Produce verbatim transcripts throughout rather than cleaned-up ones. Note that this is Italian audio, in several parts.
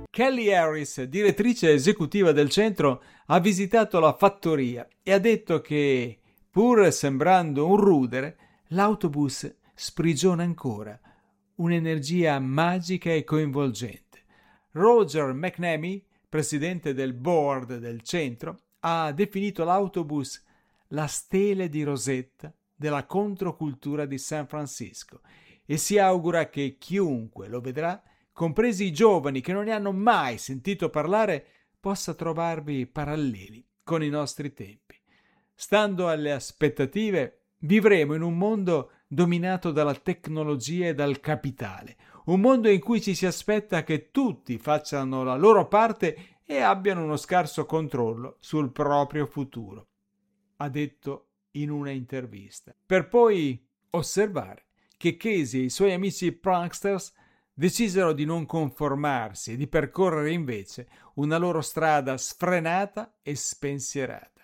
Kelly Harris, direttrice esecutiva del centro, ha visitato la fattoria e ha detto che, pur sembrando un rudere, l'autobus sprigiona ancora un'energia magica e coinvolgente. Roger McNamee, presidente del board del centro, ha definito l'autobus la stele di rosetta della controcultura di San Francisco e si augura che chiunque lo vedrà, compresi i giovani che non ne hanno mai sentito parlare, possa trovarvi paralleli con i nostri tempi. Stando alle aspettative, vivremo in un mondo dominato dalla tecnologia e dal capitale, un mondo in cui ci si aspetta che tutti facciano la loro parte e abbiano uno scarso controllo sul proprio futuro, ha detto in una intervista, per poi osservare che Casey e i suoi amici pranksters decisero di non conformarsi e di percorrere invece una loro strada sfrenata e spensierata.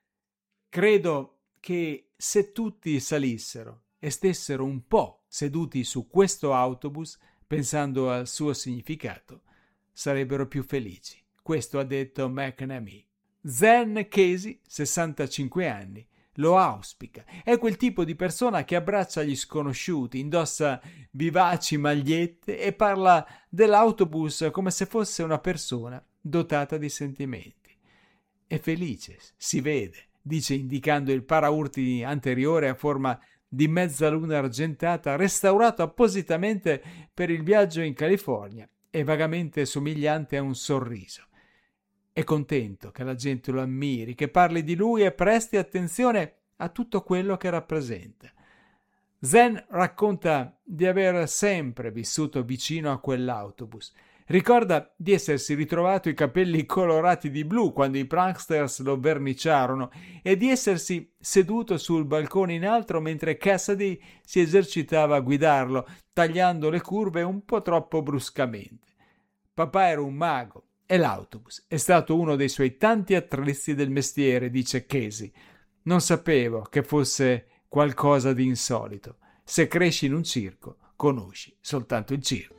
Credo che se tutti salissero e stessero un po' seduti su questo autobus, pensando al suo significato, sarebbero più felici. Questo ha detto McNamee. Zen Casey, sessantacinque anni, lo auspica. È quel tipo di persona che abbraccia gli sconosciuti, indossa vivaci magliette e parla dell'autobus come se fosse una persona dotata di sentimenti. È felice, si vede, dice indicando il paraurti anteriore a forma di mezzaluna argentata restaurato appositamente per il viaggio in California e vagamente somigliante a un sorriso. È contento che la gente lo ammiri, che parli di lui e presti attenzione a tutto quello che rappresenta. Zen racconta di aver sempre vissuto vicino a quell'autobus. Ricorda di essersi ritrovato i capelli colorati di blu quando i pranksters lo verniciarono e di essersi seduto sul balcone in alto mentre Cassidy si esercitava a guidarlo, tagliando le curve un po' troppo bruscamente. Papà era un mago e l'autobus è stato uno dei suoi tanti attrezzi del mestiere, dice Casey. Non sapevo che fosse qualcosa di insolito. Se cresci in un circo, conosci soltanto il circo.